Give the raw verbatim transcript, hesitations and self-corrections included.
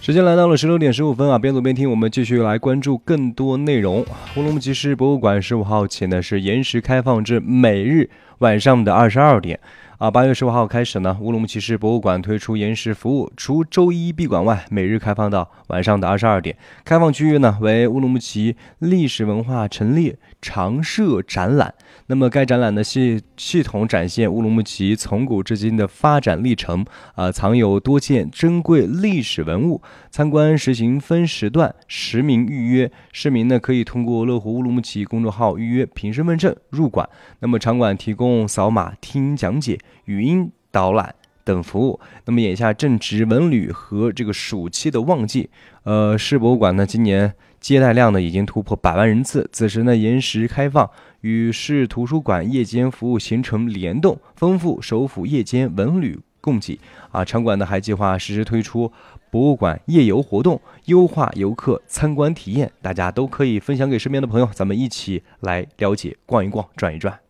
时间来到了十六点十五分啊，边走边听，我们继续来关注更多内容。乌鲁木齐市博物馆十五号起呢是延时开放至每日晚上的二十二点。啊，八月十五号开始呢，乌鲁木齐市博物馆推出延时服务，除周一闭馆外，每日开放到晚上的二十二点。开放区域呢为乌鲁木齐历史文化陈列常设展览。那么该展览呢系系统展现乌鲁木齐从古至今的发展历程，啊，藏有多件珍贵历史文物。参观实行分时段实名预约，市民呢可以通过乐活乌鲁木齐公众号预约凭身份证入馆。那么场馆提供扫码听讲解、语音导览等服务。那么眼下正值文旅和这个暑期的旺季，呃，市博物馆呢今年接待量呢已经突破百万人次。此时呢延时开放，与市图书馆夜间服务形成联动，丰富首府夜间文旅供给。啊，场馆呢还计划实时推出博物馆夜游活动，优化游客参观体验。大家都可以分享给身边的朋友，咱们一起来了解、逛一逛、转一转。